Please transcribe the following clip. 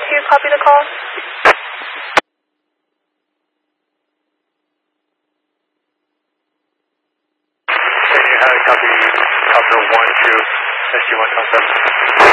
2, copy the call. Copy 1 2, SG1 concept.